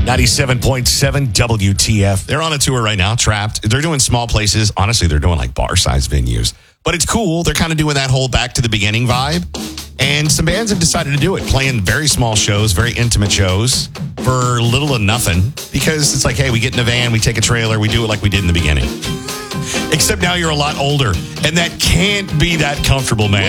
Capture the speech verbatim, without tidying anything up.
ninety-seven point seven W T F. They're on a tour right now, Trapped. They're doing small places. Honestly, they're doing like bar-sized venues. But it's cool. They're kind of doing that whole back to the beginning vibe. And some bands have decided to do it, playing very small shows, very intimate shows for little to nothing. Because it's like, hey, we get in a van, we take a trailer, we do it like we did in the beginning. Except now you're a lot older. And that can't be that comfortable, man.